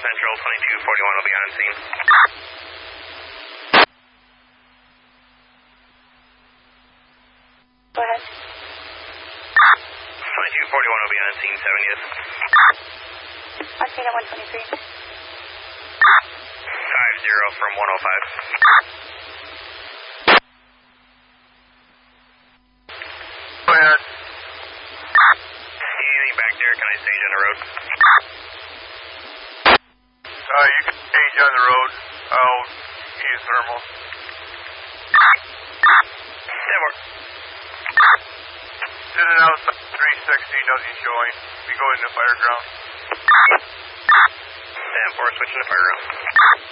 Central, 2241 will be on scene. Go ahead. 2241 will be on scene, 70th. On scene at 123. 50 from 105. Go ahead. Anything back there? Can I stage on the road? You can stage on the road. I'll use thermal. 10-4. In and out 360, nothing showing. We go into fire ground. 10-4, switching to fire ground.